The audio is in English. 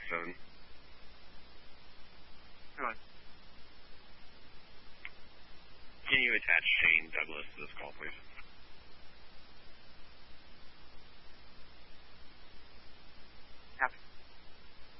7. Go on. Can you attach Shane Douglas to this call, please?